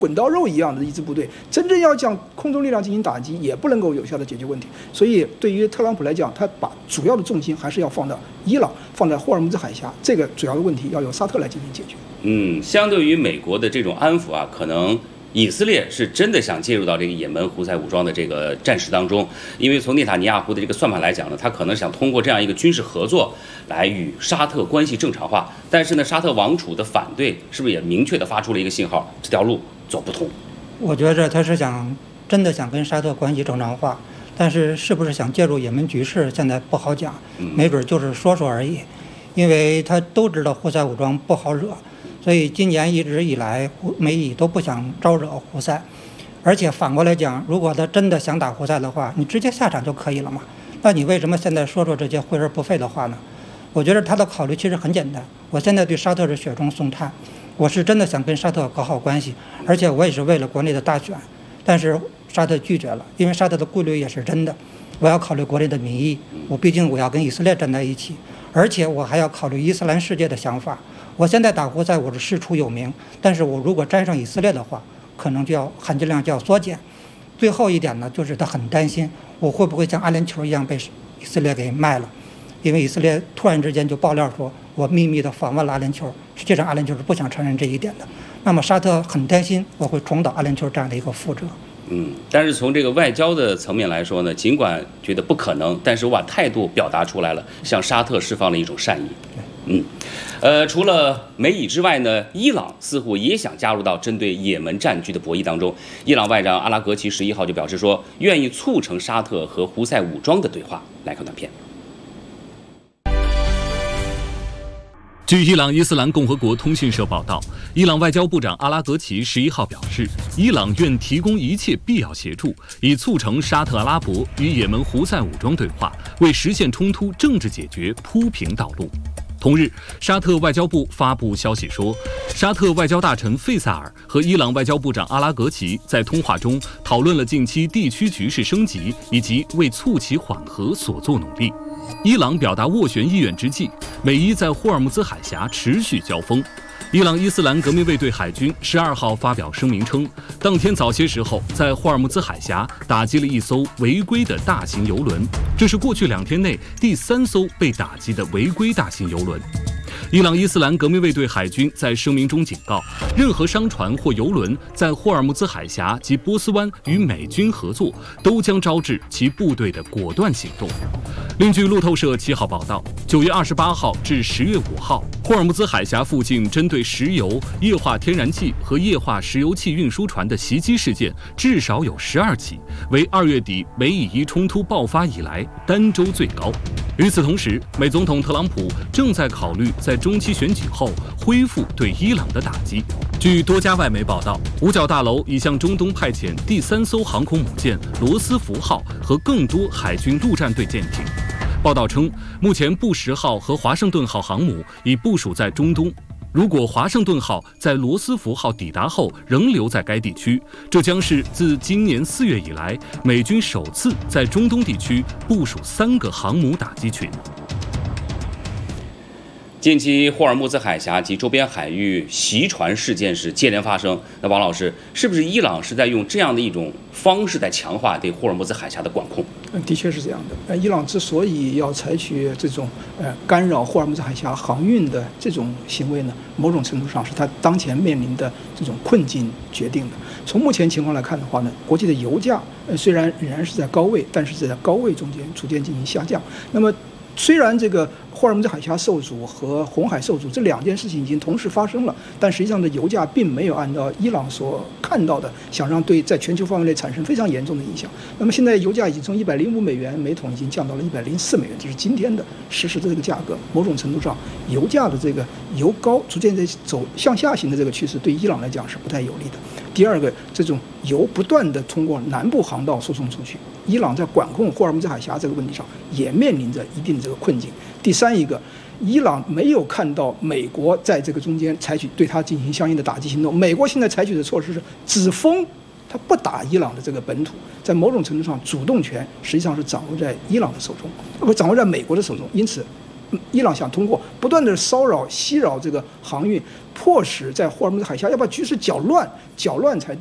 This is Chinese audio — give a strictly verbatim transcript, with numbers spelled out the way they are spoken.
滚刀肉一样的一支部队，真正要将空中力量进行打击，也不能够有效的解决问题。所以，对于特朗普来讲，他把主要的重心还是要放到伊朗，放在霍尔木兹海峡这个主要的问题，要由沙特来进行解决。 嗯，相对于美国的这种安抚啊，可能以色列是真的想介入到这个也门胡塞武装的这个战事当中，因为从内塔尼亚胡的这个算盘来讲呢，他可能想通过这样一个军事合作来与沙特关系正常化。但是呢，沙特王储的反对是不是也明确的发出了一个信号，这条路走不通？ 我觉着他是想真的想跟沙特关系正常化，但是是不是想介入也门局势，现在不好讲，没准就是说说而已。因为他都知道胡塞武装不好惹，所以今年一直以来媒体都不想招惹胡塞。而且反过来讲，如果他真的想打胡塞的话，你直接下场就可以了嘛。那你为什么现在说说这些毁而不废的话呢？我觉得他的考虑其实很简单，我现在对沙特是雪中送炭，我是真的想跟沙特搞好关系，而且我也是为了国内的大选，但是沙特拒绝了，因为沙特的顾虑也是真的，我要考虑国内的民意，我毕竟我要跟以色列站在一起，而且我还要考虑伊斯兰世界的想法。我现在打胡塞我是师出有名，但是我如果沾上以色列的话，可能就要含金量就要缩减。最后一点呢，就是他很担心我会不会像阿联酋一样被以色列给卖了，因为以色列突然之间就爆料说我秘密的访问了阿联酋，实际上阿联酋是不想承认这一点的。那么沙特很担心我会重蹈阿联酋这样的一个覆辙。 嗯，但是从这个外交的层面来说呢，尽管觉得不可能，但是我把态度表达出来了，向沙特释放了一种善意。嗯，呃，除了美以之外呢，伊朗似乎也想加入到针对也门战局的博弈当中。伊朗外长阿拉格齐十一号就表示说，愿意促成沙特和胡塞武装的对话。来看短片。 据伊朗伊斯兰共和国通讯社报道，伊朗外交部长阿拉格齐十一号表示，伊朗愿提供一切必要协助，以促成沙特阿拉伯与也门胡塞武装对话，为实现冲突政治解决铺平道路。同日，沙特外交部发布消息说，沙特外交大臣费萨尔和伊朗外交部长阿拉格齐在通话中讨论了近期地区局势升级以及为促其缓和所作努力。伊朗表达斡旋意愿之际，美伊在霍尔木兹海峡持续交锋。伊朗伊斯兰革命卫队海军十二号发表声明称，当天早些时候在霍尔木兹海峡打击了一艘违规的大型油轮，这是过去两天内第三艘被打击的违规大型油轮。伊朗伊斯兰革命卫队海军在声明中警告，任何商船或油轮在霍尔木兹海峡及波斯湾与美军合作，都将招致其部队的果断行动。另据路透社七号报道，九月二十八号至十月五号，霍尔木兹海峡附近针对石油、液化天然气和液化石油气运输船的袭击事件至少有十二起，为二月底美以伊冲突爆发以来单周最高。与此同时，美总统特朗普正在考虑在中期选举后恢复对伊朗的打击。据多家外媒报道，五角大楼已向中东派遣第三艘航空母舰罗斯福号和更多海军陆战队舰艇。报道称，目前布什号和华盛顿号航母已部署在中东。如果华盛顿号在罗斯福号抵达后仍留在该地区，这将是自今年四月以来美军首次在中东地区部署三个航母打击群。 近期霍尔木兹海峡及周边海域袭船事件是接连发生，那王老师，是不是伊朗是在用这样的一种方式在强化对霍尔木兹海峡的管控？ 的确是这样的。呃，伊朗之所以要采取这种呃干扰霍尔木兹海峡航运的这种行为呢，某种程度上是它当前面临的这种困境决定的。从目前情况来看的话呢，国际的油价呃虽然仍然是在高位，但是在高位中间逐渐进行下降。那么虽然这个霍尔木兹海峡受阻和红海受阻这两件事情已经同时发生了，但实际上的油价并没有按照伊朗所看到的，想让对在全球范围内产生非常严重的影响。那么现在油价已经从一百零五美元每桶已经降到了一百零四美元，这是今天的实时的这个价格。某种程度上，油价的这个油高逐渐在走向下行的这个趋势，对伊朗来讲是不太有利的。第二个，这种油不断的通过南部航道输送出去，伊朗在管控霍尔木兹海峡这个问题上也面临着一定的这个困境。第三一个，伊朗没有看到美国在这个中间采取对它进行相应的打击行动。美国现在采取的措施是只封，它不打伊朗的这个本土，在某种程度上主动权实际上是掌握在伊朗的手中，或掌握在美国的手中。因此， 伊朗想通过不断的骚扰、袭扰这个航运，迫使在霍尔木兹海峡要把局势搅乱，搅乱才。